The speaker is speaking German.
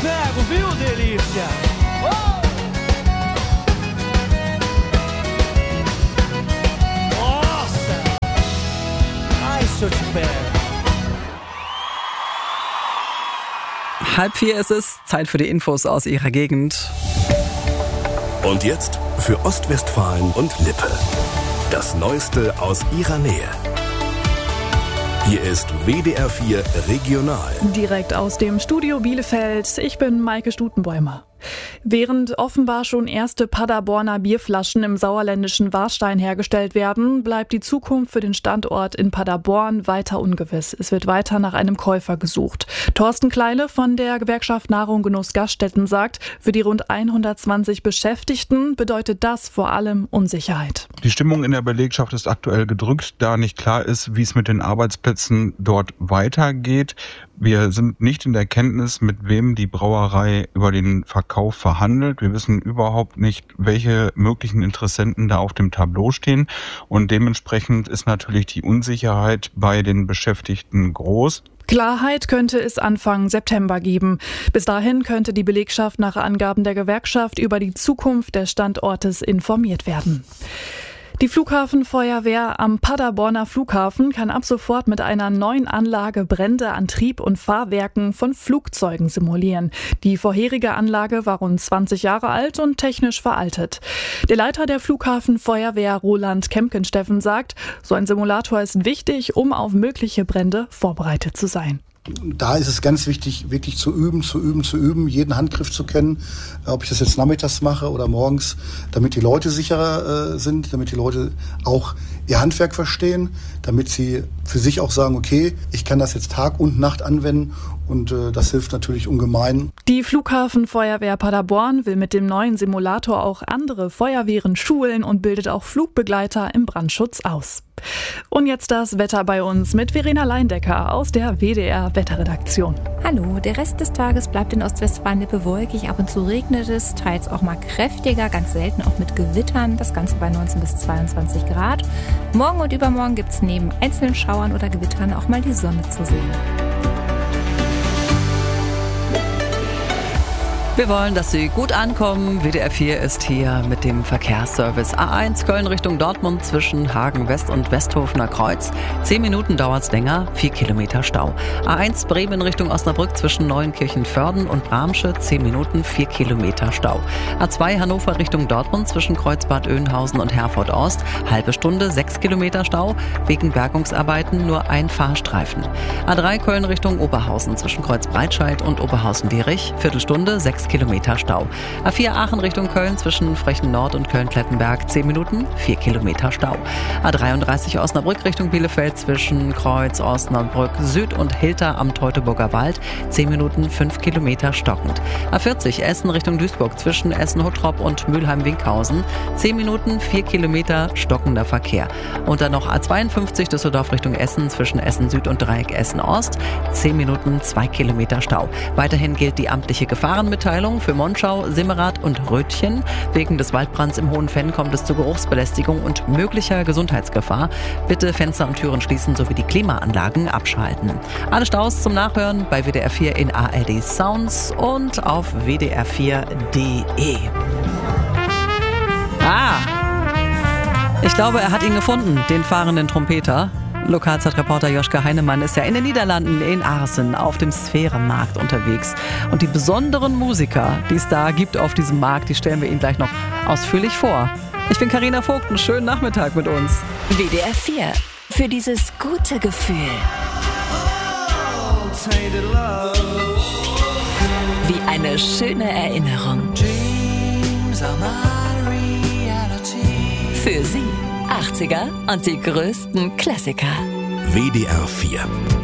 pego, viu, delícia? Nossa! Ai, se eu te pego. 3:30 ist es, Zeit für die Infos aus Ihrer Gegend. Und jetzt für Ostwestfalen und Lippe. Das Neueste aus Ihrer Nähe. Hier ist WDR 4 Regional. Direkt aus dem Studio Bielefeld. Ich bin Maike Stutenbäumer. Während offenbar schon erste Paderborner Bierflaschen im sauerländischen Warstein hergestellt werden, bleibt die Zukunft für den Standort in Paderborn weiter ungewiss. Es wird weiter nach einem Käufer gesucht. Thorsten Kleile von der Gewerkschaft Nahrung Genuss Gaststätten sagt, für die rund 120 Beschäftigten bedeutet das vor allem Unsicherheit. Die Stimmung in der Belegschaft ist aktuell gedrückt, da nicht klar ist, wie es mit den Arbeitsplätzen dort weitergeht. Wir sind nicht in der Kenntnis, mit wem die Brauerei über den Verkauf verhandelt. Wir wissen überhaupt nicht, welche möglichen Interessenten da auf dem Tableau stehen. Und dementsprechend ist natürlich die Unsicherheit bei den Beschäftigten groß. Klarheit könnte es Anfang September geben. Bis dahin könnte die Belegschaft nach Angaben der Gewerkschaft über die Zukunft des Standortes informiert werden. Die Flughafenfeuerwehr am Paderborner Flughafen kann ab sofort mit einer neuen Anlage Brände an Trieb- und Fahrwerken von Flugzeugen simulieren. Die vorherige Anlage war rund 20 Jahre alt und technisch veraltet. Der Leiter der Flughafenfeuerwehr, Roland Kempkensteffen, sagt, so ein Simulator ist wichtig, um auf mögliche Brände vorbereitet zu sein. Da ist es ganz wichtig, wirklich zu üben, jeden Handgriff zu kennen, ob ich das jetzt nachmittags mache oder morgens, damit die Leute sicherer sind, damit die Leute auch ihr Handwerk verstehen, damit sie für sich auch sagen, okay, ich kann das jetzt Tag und Nacht anwenden und das hilft natürlich ungemein. Die Flughafenfeuerwehr Paderborn will mit dem neuen Simulator auch andere Feuerwehren schulen und bildet auch Flugbegleiter im Brandschutz aus. Und jetzt das Wetter bei uns mit Verena Leindecker aus der WDR-Wetterredaktion. Hallo, der Rest des Tages bleibt in Ostwestfalen-Lippe wolkig, ab und zu regnet es, teils auch mal kräftiger, ganz selten auch mit Gewittern, das Ganze bei 19 bis 22 Grad. Morgen und übermorgen gibt es neben einzelnen Schauern oder Gewittern auch mal die Sonne zu sehen. Wir wollen, dass Sie gut ankommen. WDR 4 ist hier mit dem Verkehrsservice. A1 Köln Richtung Dortmund zwischen Hagen West und Westhofener Kreuz. 10 Minuten dauert's länger, 4 Kilometer Stau. A1 Bremen Richtung Osnabrück zwischen Neuenkirchen-Vörden und Bramsche. 10 Minuten, 4 Kilometer Stau. A2 Hannover Richtung Dortmund zwischen Kreuzbad Oeynhausen und Herford Ost. Halbe Stunde, 6 Kilometer Stau. Wegen Bergungsarbeiten nur ein Fahrstreifen. A3 Köln Richtung Oberhausen zwischen Kreuzbreitscheid und Oberhausen-Dierich. Viertelstunde, 6 Kilometer Stau. A4 Aachen Richtung Köln zwischen Frechen Nord und Köln-Klettenberg 10 Minuten, 4 Kilometer Stau. A33 Osnabrück Richtung Bielefeld zwischen Kreuz Osnabrück Süd und Hilter am Teutoburger Wald 10 Minuten, 5 Kilometer stockend. A40 Essen Richtung Duisburg zwischen Essen-Huttrop und Mülheim-Winkhausen 10 Minuten, 4 Kilometer stockender Verkehr. Und dann noch A52 Düsseldorf Richtung Essen zwischen Essen Süd und Dreieck Essen Ost 10 Minuten, 2 Kilometer Stau. Weiterhin gilt die amtliche Gefahrenmitteilung für Monschau, Simmerath und Rötchen. Wegen des Waldbrands im Hohenfenn kommt es zu Geruchsbelästigung und möglicher Gesundheitsgefahr. Bitte Fenster und Türen schließen sowie die Klimaanlagen abschalten. Alle Staus zum Nachhören bei WDR 4 in ARD Sounds und auf wdr4.de. Ich glaube, er hat ihn gefunden, den fahrenden Trompeter. Lokalzeitreporter Joschka Heinemann ist ja in den Niederlanden, in Aarsen, auf dem Sphärenmarkt unterwegs. Und die besonderen Musiker, die es da gibt auf diesem Markt, die stellen wir Ihnen gleich noch ausführlich vor. Ich bin Carina Vogt, einen schönen Nachmittag mit uns. WDR 4, für dieses gute Gefühl. Wie eine schöne Erinnerung. Für Sie 80er und die größten Klassiker. WDR 4